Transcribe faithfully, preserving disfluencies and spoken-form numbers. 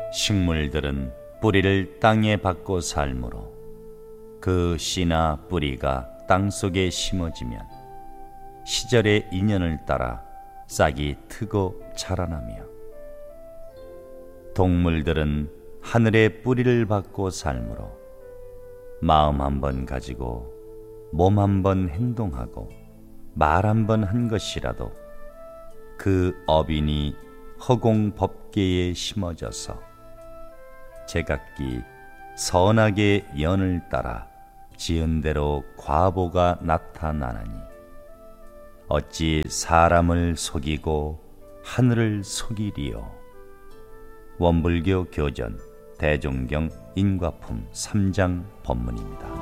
식물들은 뿌리를 땅에 박고 살므로 그 씨나 뿌리가 땅속에 심어지면 시절의 인연을 따라 싹이 트고 자라나며, 동물들은 하늘의 뿌리를 받고 살므로 마음 한 번 가지고 몸 한 번 행동하고 말 한 번 한 것이라도 그 어빈이 허공 법계에 심어져서 제각기 선하게 연을 따라 지은 대로 과보가 나타나나니, 어찌 사람을 속이고 하늘을 속이리요. 원불교 교전 대종경 인과품 삼 장 법문입니다.